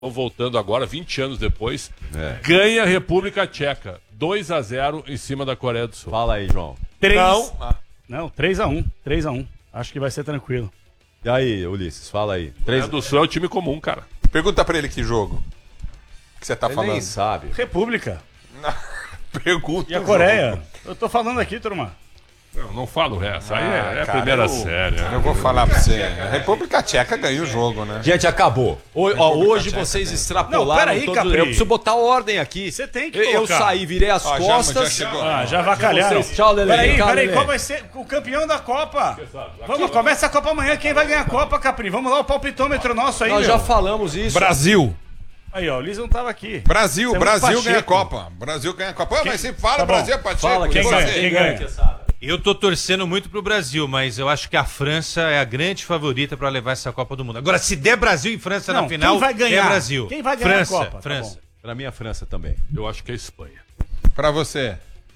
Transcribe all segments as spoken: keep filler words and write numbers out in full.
voltando agora, vinte anos depois, é. ganha a República Tcheca. dois a zero em cima da Coreia do Sul. Fala aí, João. três Não, Não três a um. três a um. Acho que vai ser tranquilo. E aí, Ulisses, fala aí. Coreia do Sul é o time comum, cara. pergunta pra ele que jogo que você tá Ele falando. nem sabe. República. Pergunta. E a Coreia? Eu tô falando aqui, turma. Eu não falo o resto. Aí Ah, é, é a cara, primeira eu- série. né? Eu vou falar pra você. A República Tcheca ganha o jogo, né? Gente, acabou. O- ó, República hoje Tcheca, vocês né? extrapolaram Não, peraí, todos- Capri. Eu preciso botar ordem aqui. Você tem que Eu, eu colocar. saí, virei as Ó, já- costas. já chegou. Ah, já avacalharam. vocês- tchau, Lelê. Peraí, Tchau, peraí, Lelê. qual vai ser o campeão da Copa? Vamos, começa a Copa amanhã. Quem vai ganhar a Copa, Capri? Vamos lá, o palpitômetro nosso aí, Nós meu. já falamos isso. Brasil. Aí, ó, o Liz não tava aqui. Brasil, Você é muito Brasil pacheco. ganha a Copa. Brasil ganha a Copa. Pô, mas sempre fala Tá bom. Brasil é Pacheco. Fala, quem e ganha? você? Quem ganha? Eu tô torcendo muito pro Brasil, mas eu acho que a França é a grande favorita pra levar essa Copa do Mundo. Agora, se der Brasil e França Não, na final, quem vai ganhar? é Brasil. Quem vai ganhar a França, Copa? Tá França. bom. Pra mim, a França também. Eu acho que é a Espanha. Pra você.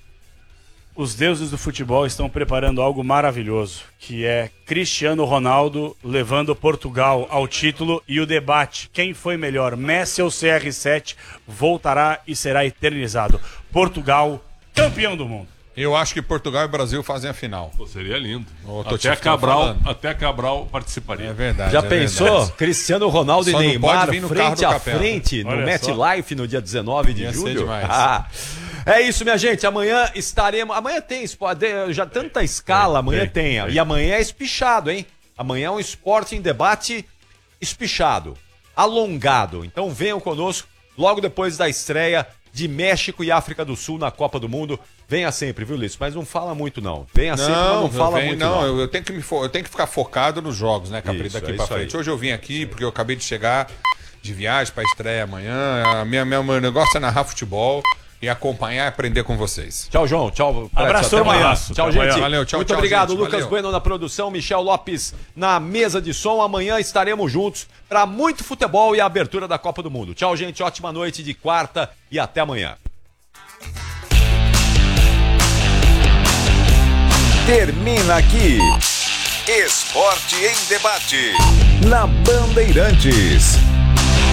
Os deuses do futebol estão preparando algo maravilhoso, que é Cristiano Ronaldo levando Portugal ao título, e o debate, quem foi melhor, Messi ou C R sete, voltará e será eternizado. Portugal, campeão do mundo. Eu acho que Portugal e Brasil fazem a final. Pô, seria lindo. Ô, tô te Até Cabral, falando. até Cabral participaria. É verdade. Já é pensou? verdade. Cristiano Ronaldo Só e não Neymar pode vir no carro frente do a Capela. frente no Olha MetLife no dia dezenove de Ia ser julho? demais. Ah, é isso, minha gente. Amanhã estaremos. Amanhã tem esporte. Já tanta escala, amanhã tem. E amanhã é espichado, hein? Amanhã é um esporte em debate espichado, alongado. Então venham conosco logo depois da estreia de México e África do Sul na Copa do Mundo. Venha sempre, viu, Ulisses? Mas não fala muito, não. Venha sempre, mas Não, não fala vem, muito, não. não. Eu, eu tenho que me fo- eu tenho que ficar focado nos jogos, né, Capri, Isso, daqui é pra isso frente. aí. Hoje eu vim aqui porque eu acabei de chegar de viagem pra estreia amanhã. A minha, minha, meu negócio é narrar futebol e acompanhar e aprender com vocês. Tchau, João. Tchau. Abraço, até amanhã. abraço. Tchau, Até gente. amanhã. Valeu, tchau, Muito tchau, obrigado, gente. Lucas Valeu. Bueno na produção, Michel Lopes na mesa de som. Amanhã estaremos juntos para muito futebol e a abertura da Copa do Mundo. Tchau, gente. Ótima noite de quarta e até amanhã. Termina aqui. Esporte em debate. Na Bandeirantes.